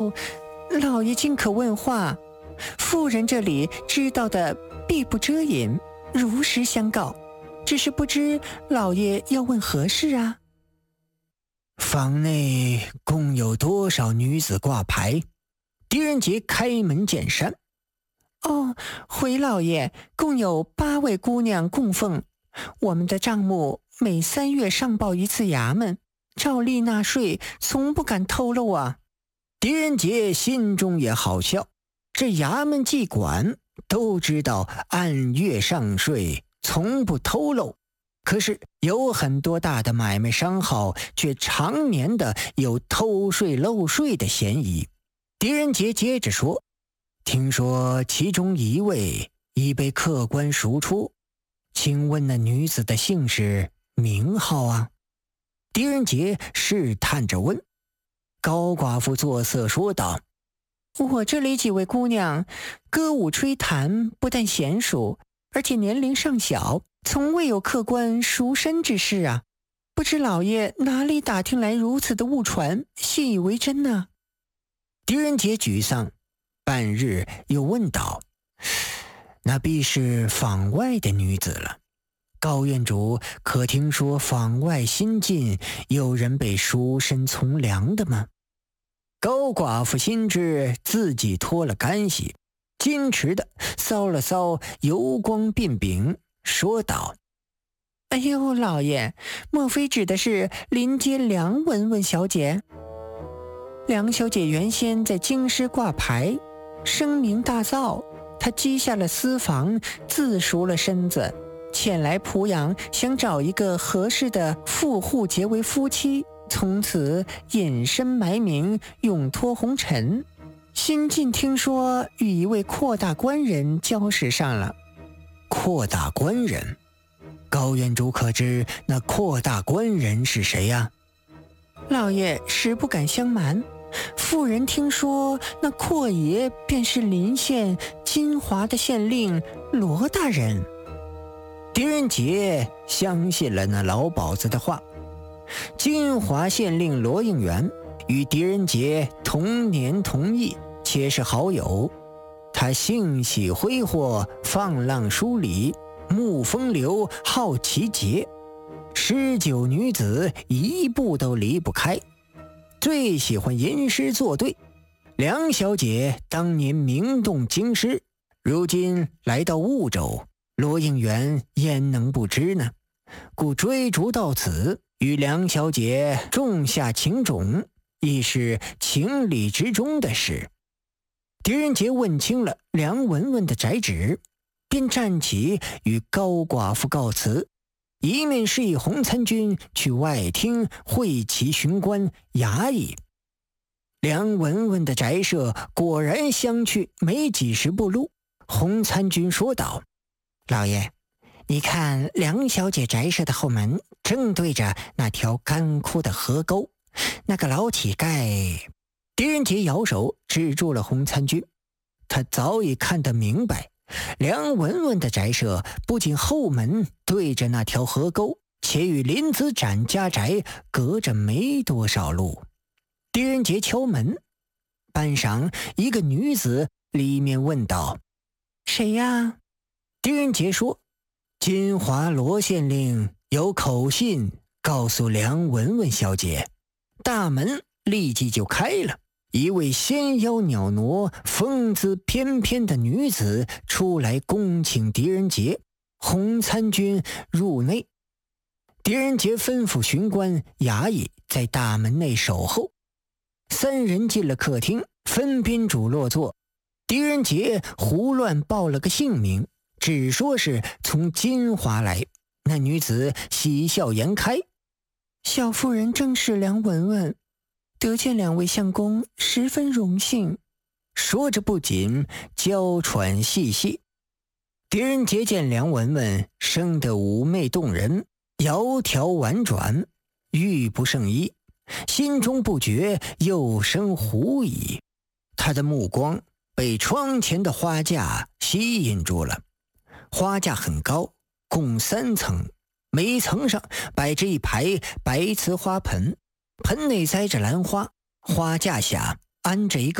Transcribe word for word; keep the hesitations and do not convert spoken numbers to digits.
哦，老爷尽可问话，妇人这里知道的必不遮隐，如实相告，只是不知老爷要问何事啊？ 房内共有多少女子挂牌？狄仁杰开门见山。 哦，回老爷，共有八位姑娘供奉。我们的账目每三月上报一次衙门，照例纳税，从不敢偷漏啊。 狄仁杰心中也好笑，这衙门妓管都知道按月上税，从不偷漏，可是有很多大的买卖商号却常年的有偷税漏税的嫌疑。狄仁杰接着说，听说其中一位已被客官赎出，请问那女子的姓氏名号啊？狄仁杰试探着问。高寡妇作色说道， 我这里几位姑娘歌舞吹弹，不但娴熟，而且年龄尚小，从未有客官赎身之事啊，不知老爷哪里打听来如此的误传，信以为真呢？ 狄仁杰沮丧半日，又问道，那必是坊外的女子了。高院主可听说坊外新近有人被赎身从良的吗？高寡妇心知自己脱了干系，矜持的搔了搔油光鬓柄，说道， 哎呦，老爷，莫非指的是临街梁文文小姐？梁小姐原先在京师挂牌，声名大噪，她积下了私房，自赎了身子，前来濮阳，想找一个合适的富户结为夫妻，从此隐身埋名，永脱红尘。新近听说与一位阔大官人交识上了。 阔大官人？高院主可知那阔大官人是谁呀？ 老爷实不敢相瞒，妇人听说那阔爷便是临县金华的县令罗大人。 狄仁杰相信了那老鸨子的话。金华县令罗应元与狄仁杰同年同义，且是好友。他性喜挥霍，放浪疏离，慕风流，好奇节，诗酒女子一步都离不开，最喜欢吟诗作对。梁小姐当年名动京师，如今来到婺州，罗应元焉能不知呢？故追逐到此，与梁小姐种下情种，亦是情理之中的事。狄仁杰问清了梁文文的宅址，便站起与高寡妇告辞，一面示意洪参军去外厅会齐巡官衙役。梁文文的宅舍果然相去没几十步路。洪参军说道， 老爷，你看梁小姐宅舍的后门正对着那条干枯的河沟，那个老乞丐。 狄仁杰摇手止住了洪参军，他早已看得明白，梁文文的宅舍不仅后门对着那条河沟，且与林子展家宅隔着没多少路。狄仁杰敲门，半晌，一个女子里面问道， 谁呀？ 狄仁杰说，金华罗县令有口信告诉梁文文小姐。大门立即就开了，一位纤腰袅娜、风姿翩翩的女子出来恭请狄仁杰、洪参军入内。狄仁杰吩咐巡官衙役在大门内守候。三人进了客厅，分宾主落座。狄仁杰胡乱报了个姓名，只说是从金华来。那女子喜笑颜开， 小妇人正是梁文文，得见两位相公，十分荣幸。 说着不仅娇喘细细。狄仁杰见梁文文生得妩媚动人，窈窕婉转，玉不胜衣，心中不觉又生狐疑。他的目光被窗前的花架吸引住了。花架很高，共三层，每一层上摆着一排白瓷花盆，盆内栽着兰花，花架下安着一个